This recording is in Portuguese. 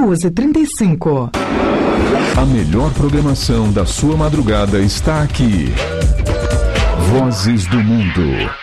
12h35. A melhor programação da sua madrugada está aqui. Vozes do Mundo.